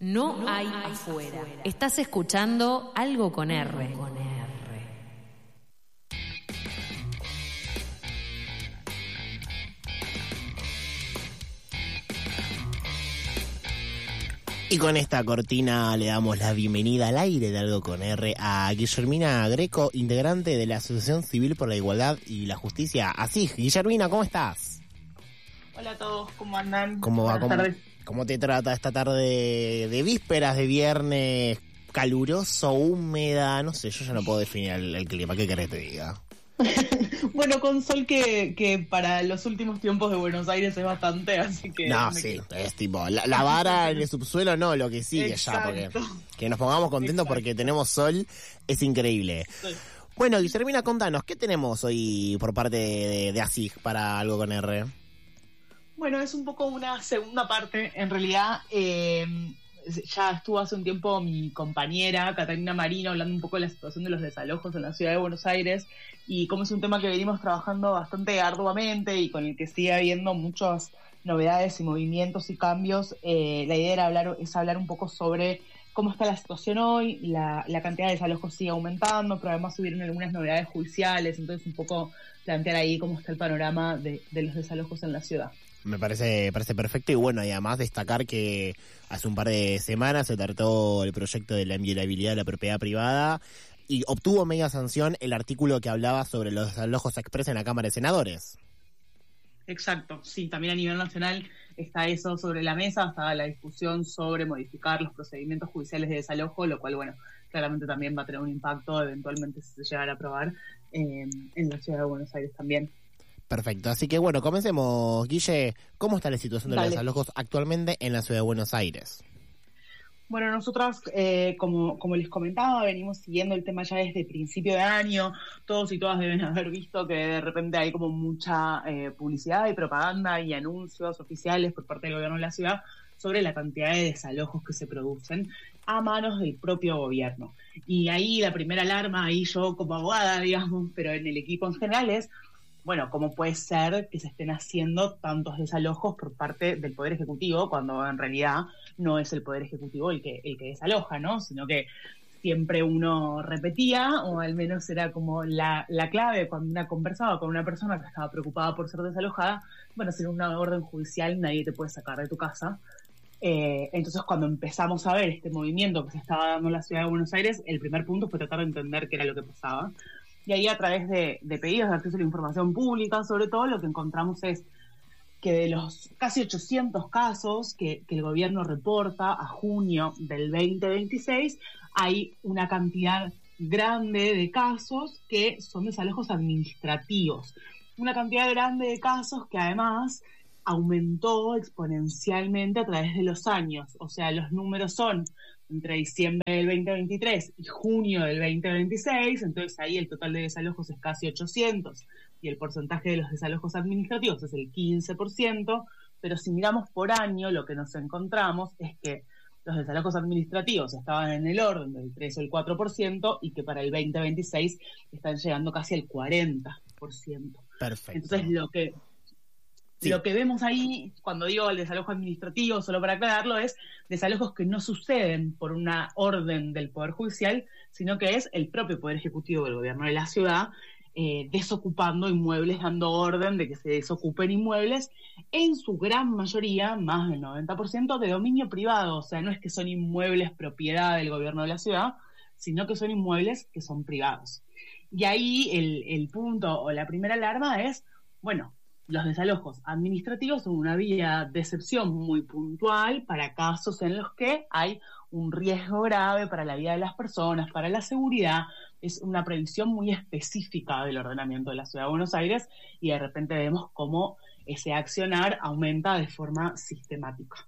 No hay afuera. Estás escuchando Algo con R. Y con esta cortina le damos la bienvenida al aire de Algo con R a Guillermina Greco, integrante de la Asociación Civil por la Igualdad y la Justicia, ACIJ. Guillermina, ¿cómo estás? Hola a todos, ¿cómo andan? ¿Cómo va? Buenas tardes. ¿Cómo te trata esta tarde de vísperas de viernes, caluroso, húmeda? No sé, yo ya no puedo definir el clima, ¿qué querés que te diga? Bueno, con sol que para los últimos tiempos de Buenos Aires es bastante, así que... No, sí, es tipo, la vara en el subsuelo no, lo que sigue. Exacto. Ya, porque que nos pongamos contentos. Exacto. Porque tenemos sol es increíble. Sí. Bueno, Guillermina, contanos, ¿qué tenemos hoy por parte de ACIJ para Algo con R? Bueno, es un poco una segunda parte, en realidad. Ya estuvo hace un tiempo mi compañera Catalina Marino hablando un poco de la situación de los desalojos en la ciudad de Buenos Aires, y como es un tema que venimos trabajando bastante arduamente y con el que sigue habiendo muchas novedades y movimientos y cambios, la idea es hablar un poco sobre cómo está la situación hoy. La cantidad de desalojos sigue aumentando, pero además subieron algunas novedades judiciales, entonces un poco plantear ahí cómo está el panorama de los desalojos en la ciudad. Me parece perfecto, y bueno, y además destacar que hace un par de semanas se trató el proyecto de la inviolabilidad de la propiedad privada y obtuvo media sanción el artículo que hablaba sobre los desalojos express en la Cámara de Senadores. Exacto, sí, también a nivel nacional está eso sobre la mesa, está la discusión sobre modificar los procedimientos judiciales de desalojo, lo cual, bueno, claramente también va a tener un impacto eventualmente si se llegara a aprobar en la ciudad de Buenos Aires también. Perfecto, así que bueno, comencemos. Guille, ¿cómo está la situación de los desalojos actualmente en la ciudad de Buenos Aires? Bueno, nosotras, como les comentaba, venimos siguiendo el tema ya desde principio de año. Todos y todas deben haber visto que de repente hay como mucha publicidad y propaganda y anuncios oficiales por parte del gobierno de la ciudad sobre la cantidad de desalojos que se producen a manos del propio gobierno. Y ahí la primera alarma, ahí yo como abogada, digamos, pero en el equipo en general es... Bueno, ¿cómo puede ser que se estén haciendo tantos desalojos por parte del Poder Ejecutivo cuando en realidad no es el Poder Ejecutivo el que desaloja, ¿no? Sino que siempre uno repetía, o al menos era como la clave cuando una conversaba con una persona que estaba preocupada por ser desalojada, bueno, sin una orden judicial nadie te puede sacar de tu casa. Entonces, cuando empezamos a ver este movimiento que se estaba dando en la ciudad de Buenos Aires, el primer punto fue tratar de entender qué era lo que pasaba. Y ahí, a través de pedidos de acceso a la información pública, sobre todo, lo que encontramos es que de los casi 800 casos que el gobierno reporta a junio del 2026, hay una cantidad grande de casos que son desalojos administrativos. Una cantidad grande de casos que además aumentó exponencialmente a través de los años. O sea, los números son entre diciembre del 2023 y junio del 2026, entonces ahí el total de desalojos es casi 800 y el porcentaje de los desalojos administrativos es el 15%, pero si miramos por año lo que nos encontramos es que los desalojos administrativos estaban en el orden del 3 o el 4% y que para el 2026 están llegando casi al 40%. Perfecto. Entonces lo que vemos ahí, cuando digo el desalojo administrativo, solo para aclararlo, es desalojos que no suceden por una orden del Poder Judicial, sino que es el propio Poder Ejecutivo del Gobierno de la ciudad desocupando inmuebles, dando orden de que se desocupen inmuebles, en su gran mayoría, más del 90%, de dominio privado. O sea, no es que son inmuebles propiedad del Gobierno de la ciudad, sino que son inmuebles que son privados. Y ahí el punto o la primera alarma es, bueno, los desalojos administrativos son una vía de excepción muy puntual para casos en los que hay un riesgo grave para la vida de las personas, para la seguridad. Es una previsión muy específica del ordenamiento de la Ciudad de Buenos Aires y de repente vemos cómo ese accionar aumenta de forma sistemática.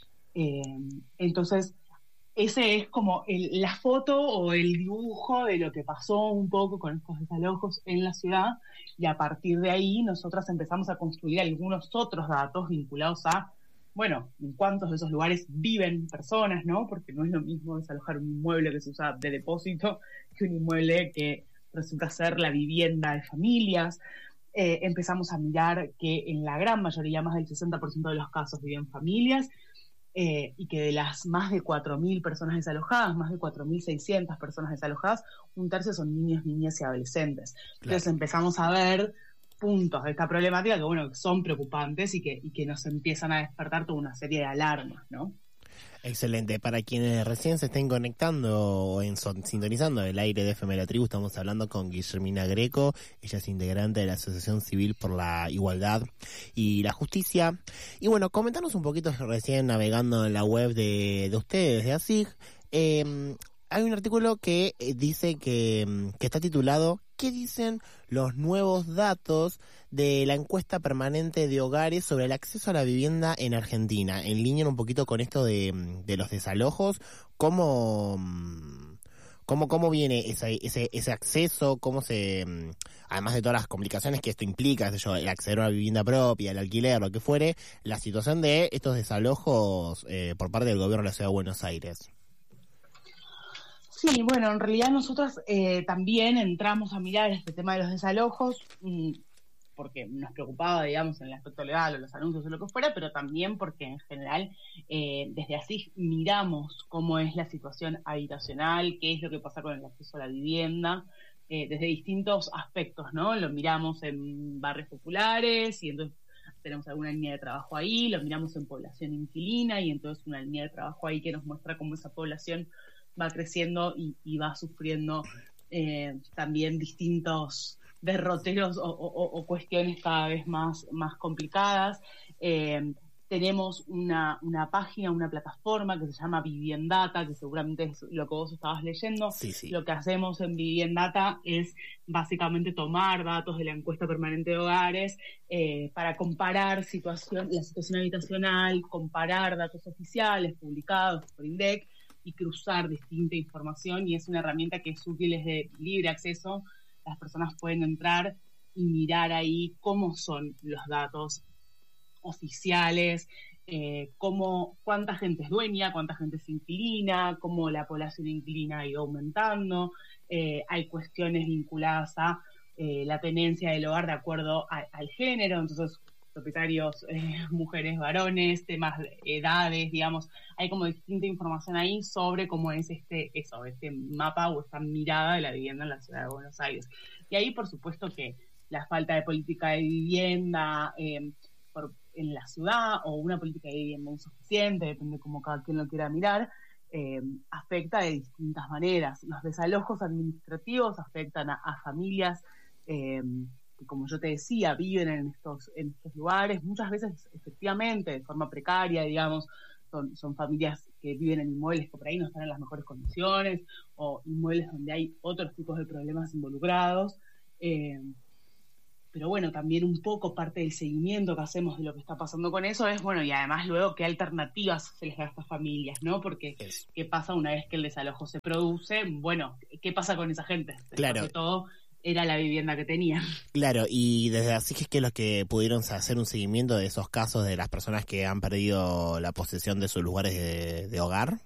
Entonces, ese es como la foto o el dibujo de lo que pasó un poco con estos desalojos en la ciudad, y a partir de ahí nosotras empezamos a construir algunos otros datos vinculados a, bueno, en cuántos de esos lugares viven personas, ¿no? Porque no es lo mismo desalojar un inmueble que se usa de depósito que un inmueble que resulta ser la vivienda de familias. Empezamos a mirar que en la gran mayoría, más del 60% de los casos, viven familias. y que de las más de 4.000 personas desalojadas, más de 4.600 personas desalojadas, un tercio son niños, niñas y adolescentes. Claro. Entonces empezamos a ver puntos de esta problemática que, bueno, son preocupantes y que nos empiezan a despertar toda una serie de alarmas, ¿no? Excelente. Para quienes recién se estén conectando o sintonizando el aire de FM La Tribu, estamos hablando con Guillermina Greco. Ella es integrante de la Asociación Civil por la Igualdad y la Justicia. Y bueno, comentanos un poquito, recién navegando en la web de ustedes, de ASIG, hay un artículo que dice que está titulado ¿Qué dicen los nuevos datos de la encuesta permanente de hogares sobre el acceso a la vivienda en Argentina? En línea un poquito con esto de los desalojos, ¿cómo viene ese acceso? ¿Cómo se, además de todas las complicaciones que esto implica, el acceder a una vivienda propia, el alquiler, lo que fuere, la situación de estos desalojos por parte del gobierno de la Ciudad de Buenos Aires? Sí, bueno, en realidad nosotros también entramos a mirar este tema de los desalojos porque nos preocupaba, digamos, en el aspecto legal o los anuncios o lo que fuera, pero también porque en general desde así miramos cómo es la situación habitacional, qué es lo que pasa con el acceso a la vivienda, desde distintos aspectos, ¿no? Lo miramos en barrios populares y entonces tenemos alguna línea de trabajo ahí, lo miramos en población inquilina y entonces una línea de trabajo ahí que nos muestra cómo esa población va creciendo y va sufriendo también distintos derroteros o cuestiones cada vez más complicadas. Tenemos una página, una plataforma que se llama Viviendata, que seguramente es lo que vos estabas leyendo. Sí. Lo que hacemos en Viviendata es básicamente tomar datos de la encuesta permanente de hogares para comparar la situación habitacional, comparar datos oficiales publicados por INDEC y cruzar distinta información, y es una herramienta que es útil, es de libre acceso. Las personas pueden entrar y mirar ahí cómo son los datos oficiales, cuánta gente es dueña, cuánta gente es inquilina, cómo la población inquilina ha ido aumentando. Hay cuestiones vinculadas a la tenencia del hogar de acuerdo al género, entonces propietarios, mujeres, varones, temas de edades, digamos, hay como distinta información ahí sobre cómo es este mapa o esta mirada de la vivienda en la ciudad de Buenos Aires. Y ahí, por supuesto, que la falta de política de vivienda en la ciudad, o una política de vivienda insuficiente, depende cómo cada quien lo quiera mirar, afecta de distintas maneras. Los desalojos administrativos afectan a familias que, como yo te decía, viven en estos lugares, muchas veces efectivamente de forma precaria, digamos, son familias que viven en inmuebles que por ahí no están en las mejores condiciones, o inmuebles donde hay otros tipos de problemas involucrados, pero bueno, también un poco parte del seguimiento que hacemos de lo que está pasando con eso es, bueno, y además luego qué alternativas se les da a estas familias, ¿no? Porque qué pasa una vez que el desalojo se produce, bueno, ¿qué pasa con esa gente? Claro. Sobre todo era la vivienda que tenían. Claro, y desde así que es los que pudieron hacer un seguimiento de esos casos de las personas que han perdido la posesión de sus lugares de hogar.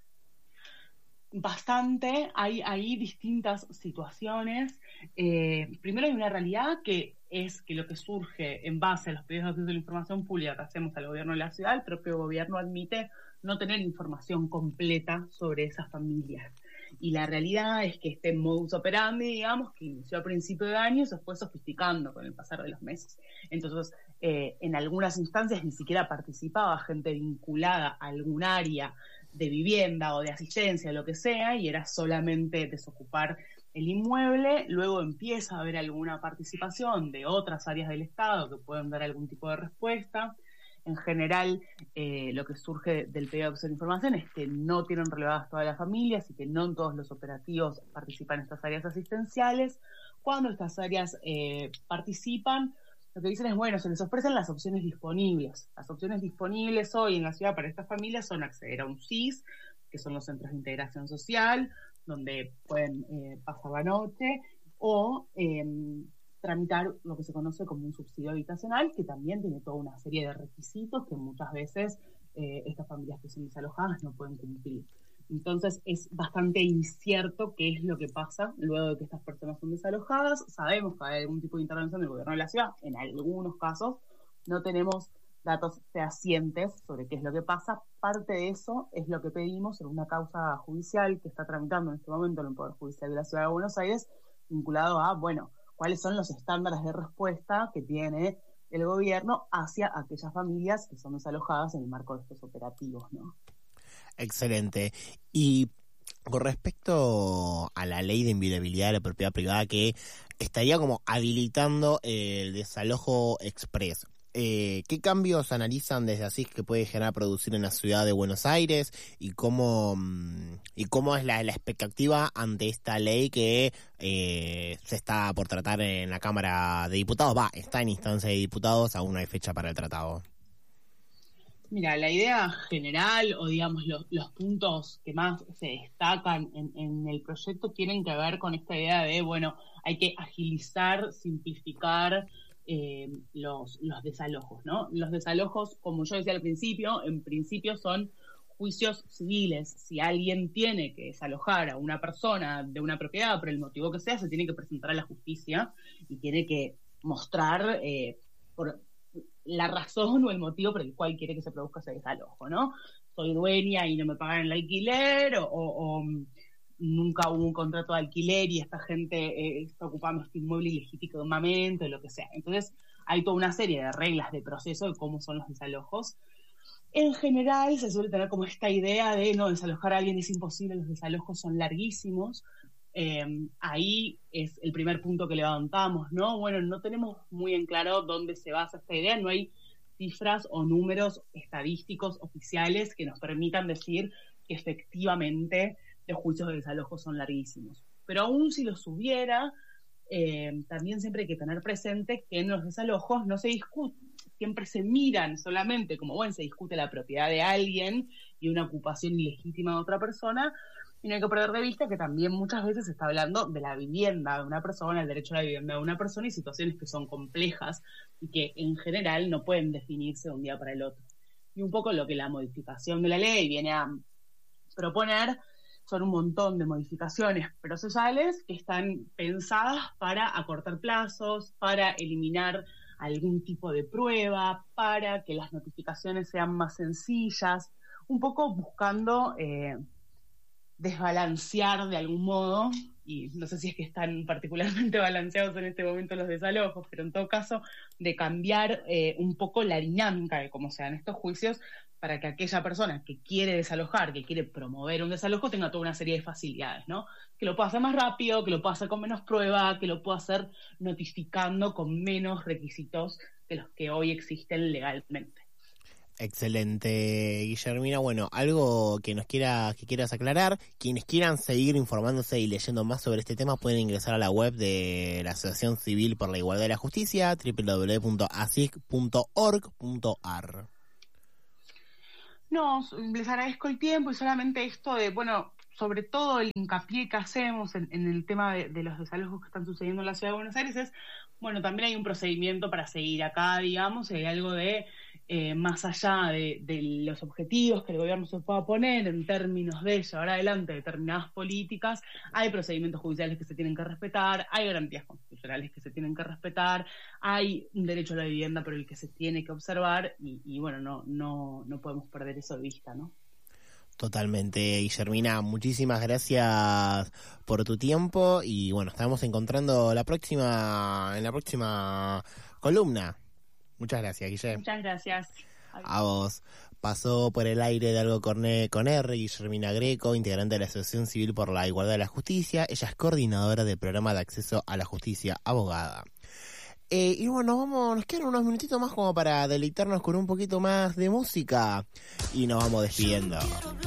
Bastante, hay distintas situaciones. Primero hay una realidad que es que lo que surge en base a los pedidos de acceso a la información pública que hacemos al gobierno de la ciudad, el propio gobierno admite no tener información completa sobre esas familias. Y la realidad es que este modus operandi, digamos, que inició a principio de año, se fue sofisticando con el pasar de los meses. Entonces, en algunas instancias ni siquiera participaba gente vinculada a algún área de vivienda o de asistencia, lo que sea, y era solamente desocupar el inmueble. Luego empieza a haber alguna participación de otras áreas del Estado que pueden dar algún tipo de respuesta. En general, lo que surge del pedido de acceso a la información es que no tienen relevadas todas las familias y que no en todos los operativos participan estas áreas asistenciales. Cuando estas áreas participan, lo que dicen es, bueno, se les ofrecen las opciones disponibles. Las opciones disponibles hoy en la ciudad para estas familias son acceder a un SIS, que son los centros de integración social, donde pueden pasar la noche, o tramitar lo que se conoce como un subsidio habitacional, que también tiene toda una serie de requisitos que muchas veces estas familias que son desalojadas no pueden cumplir. Entonces es bastante incierto qué es lo que pasa luego de que estas personas son desalojadas. Sabemos que hay algún tipo de intervención del gobierno de la ciudad, en algunos casos no tenemos datos fehacientes sobre qué es lo que pasa. Parte de eso es lo que pedimos en una causa judicial que está tramitando en este momento en el Poder Judicial de la Ciudad de Buenos Aires, vinculado a, bueno, cuáles son los estándares de respuesta que tiene el gobierno hacia aquellas familias que son desalojadas en el marco de estos operativos, ¿no? Excelente. Y con respecto a la ley de inviolabilidad de la propiedad privada que estaría como habilitando el desalojo express, ¿qué cambios analizan desde así que puede generar producir en la ciudad de Buenos Aires y cómo es la expectativa ante esta ley que se está por tratar en la Cámara de Diputados? Está en instancia de diputados, aún no hay fecha para el tratado. Mira, la idea general o digamos los puntos que más se destacan en el proyecto tienen que ver con esta idea de, bueno, hay que agilizar, simplificar los desalojos, ¿no? Los desalojos, como yo decía al principio, en principio son juicios civiles. Si alguien tiene que desalojar a una persona de una propiedad por el motivo que sea, se tiene que presentar a la justicia y tiene que mostrar por la razón o el motivo por el cual quiere que se produzca ese desalojo, ¿no? Soy dueña y no me pagan el alquiler, o nunca hubo un contrato de alquiler y esta gente está ocupando este inmueble ilegítimamente, o lo que sea. Entonces, hay toda una serie de reglas de proceso de cómo son los desalojos. En general, se suele tener como esta idea de, no, desalojar a alguien es imposible, los desalojos son larguísimos. Ahí es el primer punto que levantamos, ¿no? Bueno, no tenemos muy en claro dónde se basa esta idea, no hay cifras o números estadísticos oficiales que nos permitan decir que efectivamente los juicios de desalojo son larguísimos. Pero aún si los hubiera, también siempre hay que tener presente que en los desalojos no se discute, siempre se miran solamente como, bueno, se discute la propiedad de alguien y una ocupación ilegítima de otra persona. Y no hay que perder de vista que también muchas veces se está hablando de la vivienda de una persona, el derecho a la vivienda de una persona y situaciones que son complejas y que en general no pueden definirse de un día para el otro. Y un poco lo que la modificación de la ley viene a proponer son un montón de modificaciones procesales que están pensadas para acortar plazos, para eliminar algún tipo de prueba, para que las notificaciones sean más sencillas, un poco buscando desbalancear de algún modo, y no sé si es que están particularmente balanceados en este momento los desalojos, pero en todo caso de cambiar un poco la dinámica de cómo se dan estos juicios para que aquella persona que quiere desalojar, que quiere promover un desalojo, tenga toda una serie de facilidades, ¿no? Que lo pueda hacer más rápido, que lo pueda hacer con menos prueba, que lo pueda hacer notificando con menos requisitos de los que hoy existen legalmente. Excelente, Guillermina. Bueno, algo que quieras aclarar, quienes quieran seguir informándose y leyendo más sobre este tema pueden ingresar a la web de la Asociación Civil por la Igualdad y la Justicia, www.asic.org.ar. No, les agradezco el tiempo y solamente esto de, bueno, sobre todo el hincapié que hacemos en el tema de los desalojos que están sucediendo en la Ciudad de Buenos Aires es, bueno, también hay un procedimiento para seguir acá, digamos, hay algo de más allá de los objetivos que el gobierno se pueda poner en términos de llevar adelante determinadas políticas, hay procedimientos judiciales que se tienen que respetar, hay garantías constitucionales que se tienen que respetar, hay un derecho a la vivienda por el que se tiene que observar y bueno, no podemos perder eso de vista, ¿no? Totalmente, Guillermina, muchísimas gracias por tu tiempo y bueno, estamos encontrando en la próxima columna. Muchas gracias, Guillermo. Muchas gracias. A vos. Pasó por el aire de Algo con R, Guillermina Greco, integrante de la Asociación Civil por la Igualdad y la Justicia. Ella es coordinadora del programa de acceso a la justicia, abogada. Y bueno, nos quedan unos minutitos más como para deleitarnos con un poquito más de música y nos vamos despidiendo.